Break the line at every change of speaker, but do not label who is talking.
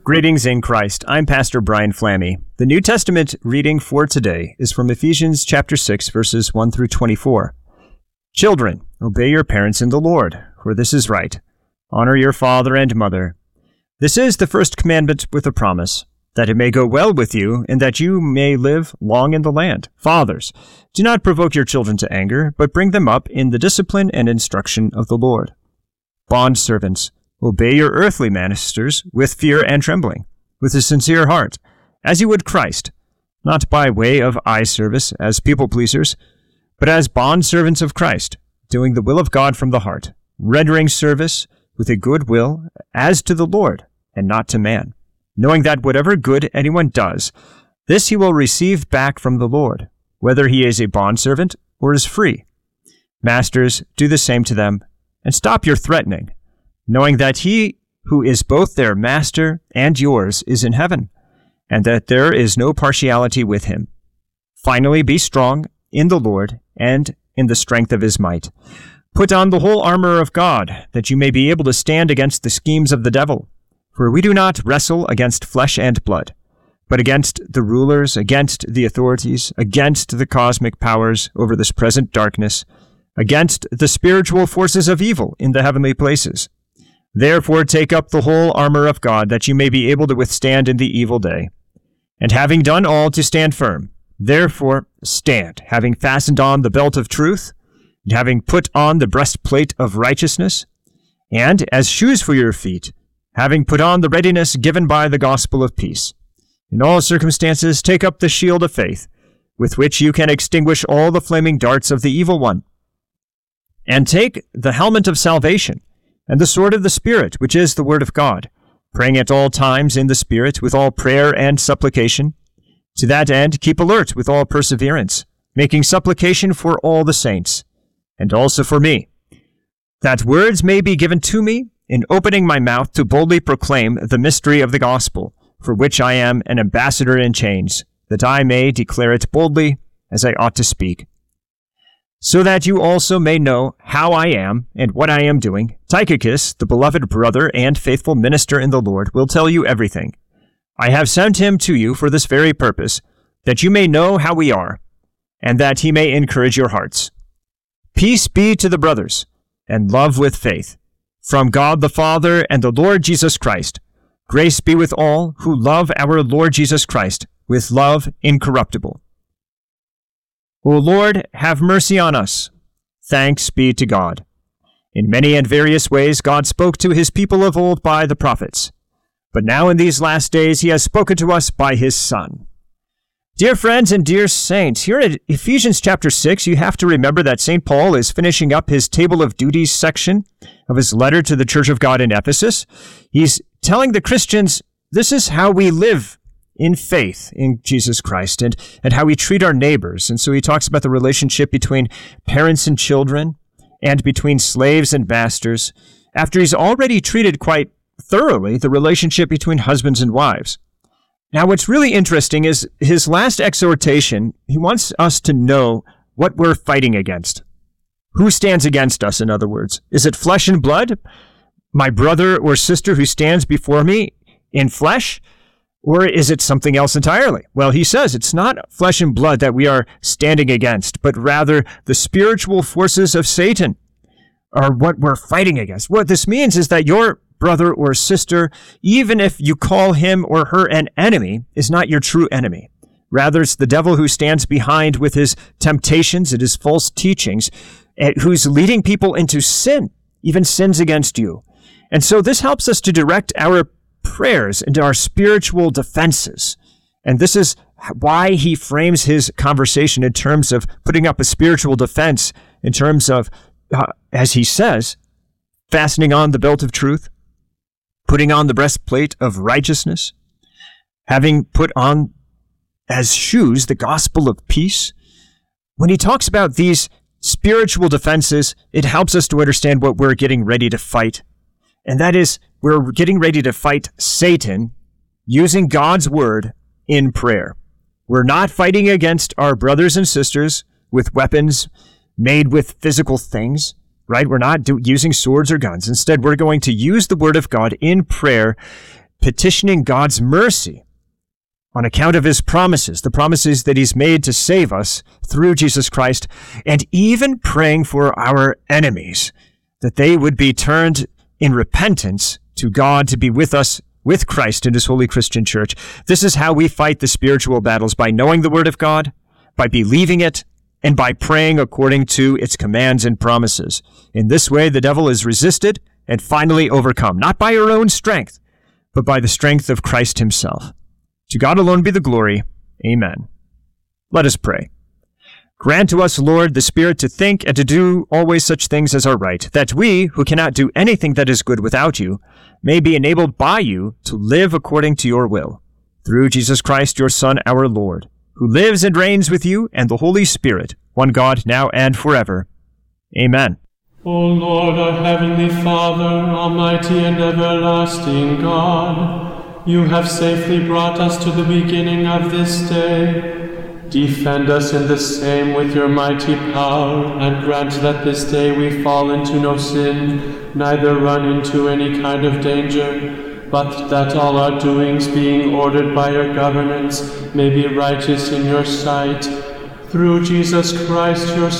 Greetings in Christ. I'm Pastor Brian Flammey. The New Testament reading for today is from Ephesians chapter 6, verses 1 through 24. Children, obey your parents in the Lord, for this is right. Honor your father and mother. This is the first commandment with a promise, that it may go well with you, and that you may live long in the land. Fathers, do not provoke your children to anger, but bring them up in the discipline and instruction of the Lord. Bondservants, obey your earthly masters with fear and trembling, with a sincere heart, as you would Christ, not by way of eye service as people-pleasers, but as bondservants of Christ, doing the will of God from the heart, rendering service with a good will as to the Lord, and not to man, knowing that whatever good anyone does, this he will receive back from the Lord, whether he is a bondservant or is free. Masters, do the same to them, and stop your threatening, knowing that he who is both their master and yours is in heaven, and that there is no partiality with him. Finally, be strong in the Lord and in the strength of his might. Put on the whole armor of God, that you may be able to stand against the schemes of the devil. For we do not wrestle against flesh and blood, but against the rulers, against the authorities, against the cosmic powers over this present darkness, against the spiritual forces of evil in the heavenly places. Therefore take up the whole armor of God, that you may be able to withstand in the evil day. And having done all, to stand firm. Therefore stand, having fastened on the belt of truth, and having put on the breastplate of righteousness, and as shoes for your feet, having put on the readiness given by the gospel of peace. In all circumstances take up the shield of faith, with which you can extinguish all the flaming darts of the evil one. And take the helmet of salvation, and the sword of the Spirit, which is the word of God, praying at all times in the Spirit with all prayer and supplication. To that end keep alert with all perseverance, making supplication for all the saints, and also for me, that words may be given to me in opening my mouth to boldly proclaim the mystery of the gospel, for which I am an ambassador in chains, that I may declare it boldly as I ought to speak. So that you also may know how I am and what I am doing, Tychicus, the beloved brother and faithful minister in the Lord, will tell you everything. I have sent him to you for this very purpose, that you may know how we are, and that he may encourage your hearts. Peace be to the brothers, and love with faith, from God the Father and the Lord Jesus Christ. Grace be with all who love our Lord Jesus Christ, with love incorruptible. O Lord, have mercy on us. Thanks be to God. In many and various ways God spoke to his people of old by the prophets. But now in these last days he has spoken to us by his Son. Dear friends and dear saints, here at Ephesians chapter 6, you have to remember that St. Paul is finishing up his Table of Duties section of his letter to the Church of God in Ephesus. He's telling the Christians, this is how we live in faith in Jesus Christ, and how we treat our neighbors. And so he talks about the relationship between parents and children, and between slaves and masters, after he's already treated quite thoroughly the relationship between husbands and wives. Now, what's really interesting is his last exhortation. He wants us to know what we're fighting against. Who stands against us, in other words? Is it flesh and blood? My brother or sister who stands before me in flesh? Or is it something else entirely? Well, he says it's not flesh and blood that we are standing against, but rather the spiritual forces of Satan are what we're fighting against. What this means is that your brother or sister, even if you call him or her an enemy, is not your true enemy. Rather, it's the devil who stands behind with his temptations and his false teachings, who's leading people into sin, even sins against you. And so this helps us to direct our prayers into our spiritual defenses. And this is why he frames his conversation in terms of putting up a spiritual defense, in terms of, as he says, fastening on the belt of truth, putting on the breastplate of righteousness, having put on as shoes the gospel of peace. When he talks about these spiritual defenses, it helps us to understand what we're getting ready to fight. And that is, we're getting ready to fight Satan using God's word in prayer. We're not fighting against our brothers and sisters with weapons made with physical things, right? We're not using swords or guns. Instead, we're going to use the word of God in prayer petitioning God's mercy on account of his promises, the promises that he's made to save us through Jesus Christ, and even praying for our enemies, that they would be turned in repentance to God to be with us, with Christ in his holy Christian church. This is how we fight the spiritual battles, by knowing the word of God, by believing it, and by praying according to its commands and promises. In this way, the devil is resisted and finally overcome, not by our own strength, but by the strength of Christ himself. To God alone be the glory. Amen. Let us pray. Grant to us, Lord, the Spirit to think and to do always such things as are right, that we, who cannot do anything that is good without you, may be enabled by you to live according to your will. Through Jesus Christ, your Son, our Lord, who lives and reigns with you and the Holy Spirit, one God, now and forever. Amen.
O Lord, our heavenly Father, almighty and everlasting God, you have safely brought us to the beginning of this day. Defend us in the same with your mighty power, and grant that this day we fall into no sin, neither run into any kind of danger, but that all our doings, being ordered by your governance, may be righteous in your sight. Through Jesus Christ, your